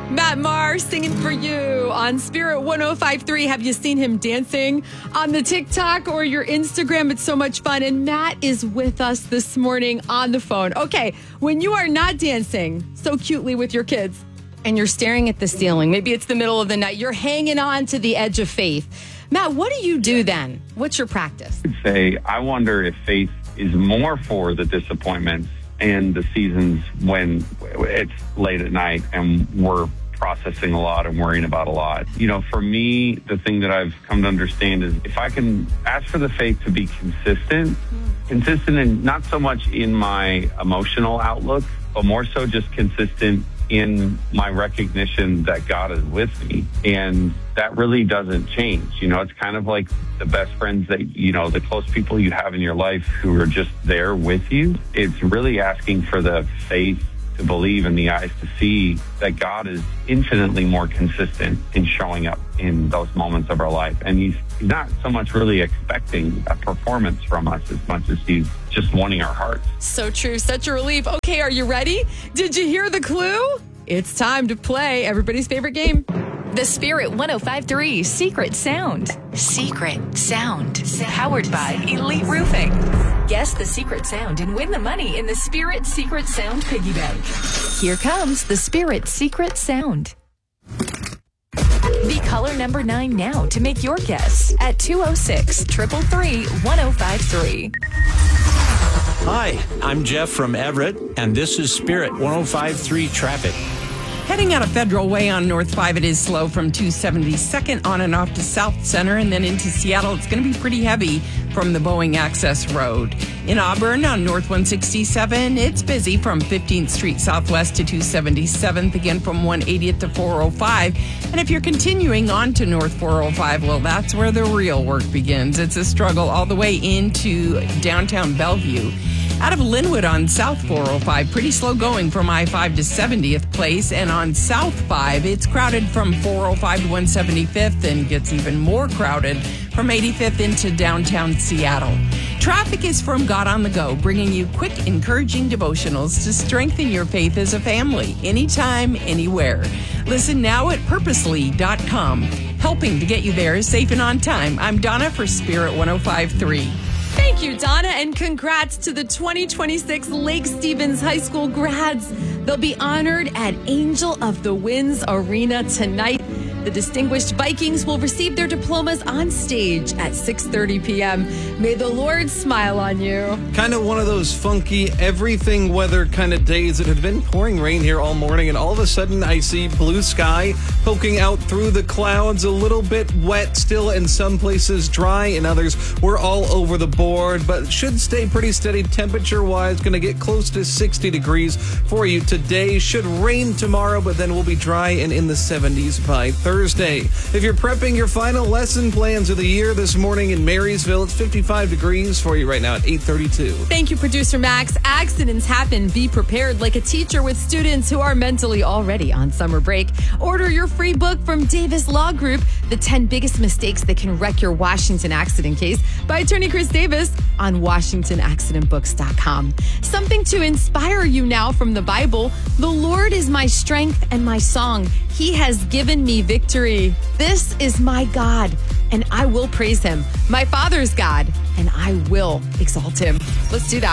Matt Maher singing for you on Spirit 105.3. Have you seen him dancing on the TikTok or your Instagram? It's so much fun. And Matt is with us this morning on the phone. Okay, when you are not dancing so cutely with your kids and you're staring at the ceiling, maybe it's the middle of the night, you're hanging on to the edge of faith. Matt, what do you do then? What's your practice? I wonder if faith is more for the disappointments and the seasons when it's late at night and we're processing a lot and worrying about a lot. You know, for me, the thing that I've come to understand is if I can ask for the faith to be consistent and not so much in my emotional outlook, but more so just consistent in my recognition that God is with me. And that really doesn't change. You know, it's kind of like the best friends that, you know, the close people you have in your life who are just there with you. It's really asking for the faith to believe and the eyes to see that God is infinitely more consistent in showing up in those moments of our life. And he's not so much really expecting a performance from us as much as he's just wanting our hearts. So true. Such a relief. Okay, are you ready? Did you hear the clue? It's time to play everybody's favorite game. The Spirit 105.3 Secret Sound. Secret Sound. Powered by Elite Roofing. Guess the secret sound and win the money in the Spirit Secret Sound Piggy Bank. Here comes the Spirit Secret Sound. Be caller number 9 now to make your guess at 206-333-1053. Hi, I'm Jeff from Everett, and this is Spirit 105.3 Traffic. Heading out of Federal Way on North 5, it is slow from 272nd on and off to South Center and then into Seattle. It's going to be pretty heavy from the Boeing Access Road. In Auburn on North 167, it's busy from 15th Street Southwest to 277th, again from 180th to 405. And if you're continuing on to North 405, well, that's where the real work begins. It's a struggle all the way into downtown Bellevue. Out of Linwood on South 405, pretty slow going from I-5 to 70th Place. And on South 5, it's crowded from 405 to 175th and gets even more crowded from 85th into downtown Seattle. Traffic is from God on the Go, bringing you quick, encouraging devotionals to strengthen your faith as a family, anytime, anywhere. Listen now at purposely.com. Helping to get you there safe and on time. I'm Donna for Spirit 105.3. Thank you, Donna, and congrats to the 2026 Lake Stevens High School grads. They'll be honored at Angel of the Winds Arena tonight. The distinguished Vikings will receive their diplomas on stage at 6:30 p.m. May the Lord smile on you. Kind of one of those funky everything weather kind of days. It had been pouring rain here all morning, and all of a sudden I see blue sky poking out through the clouds, a little bit wet still in some places, dry in others. We're all over the board, but should stay pretty steady temperature-wise. Going to get close to 60 degrees for you today. Should rain tomorrow, but then we'll be dry and in the 70s by Thursday. If you're prepping your final lesson plans of the year this morning in Marysville, it's 55 degrees for you right now at 8:32. Thank you, producer Max. Accidents happen. Be prepared like a teacher with students who are mentally already on summer break. Order your free book from Davis Law Group, The 10 Biggest Mistakes That Can Wreck Your Washington Accident Case, by attorney Chris Davis on WashingtonAccidentBooks.com. Something to inspire you now from the Bible. The Lord is my strength and my song. He has given me victory. This is my God, and I will praise him. My Father's God, and I will exalt him. Let's do that.